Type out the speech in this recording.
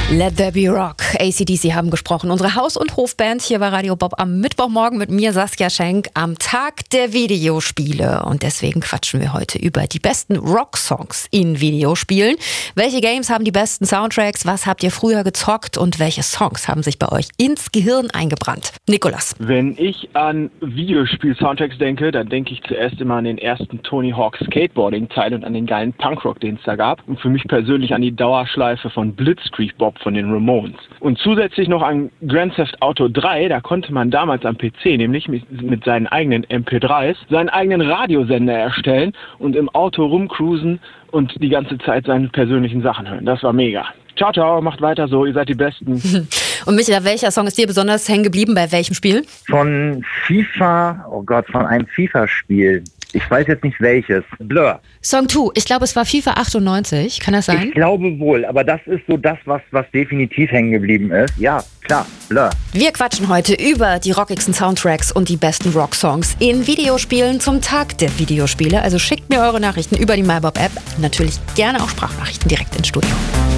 Let There Be Rock. AC/DC haben gesprochen. Unsere Haus- und Hofband hier bei Radio Bob am Mittwochmorgen mit mir, Saskia Schenk, am Tag der Videospiele. Und deswegen quatschen wir heute über die besten Rocksongs in Videospielen. Welche Games haben die besten Soundtracks? Was habt ihr früher gezockt? Und welche Songs haben sich bei euch ins Gehirn eingebrannt? Nikolas. Wenn ich an Videospiel-Soundtracks denke, dann denke ich zuerst immer an den ersten Tony Hawk Skateboarding-Teil und an den geilen Punkrock, den es da gab. Und für mich persönlich an die Dauerschleife von Blitzkrieg Bob von den Ramones. Und zusätzlich noch an Grand Theft Auto 3, da konnte man damals am PC nämlich mit seinen eigenen MP3s seinen eigenen Radiosender erstellen und im Auto rumcruisen und die ganze Zeit seine persönlichen Sachen hören. Das war mega. Ciao, ciao, macht weiter so, ihr seid die Besten. Und Michael, welcher Song ist dir besonders hängen geblieben? Bei welchem Spiel? Von einem FIFA-Spiel. Ich weiß jetzt nicht welches. Blur. Song 2, ich glaube, es war FIFA 98, kann das sein? Ich glaube wohl, aber das ist so das, was definitiv hängen geblieben ist. Ja, klar, Blur. Wir quatschen heute über die rockigsten Soundtracks und die besten Rocksongs in Videospielen zum Tag der Videospiele. Also schickt mir eure Nachrichten über die MyBob-App. Natürlich gerne auch Sprachnachrichten direkt ins Studio.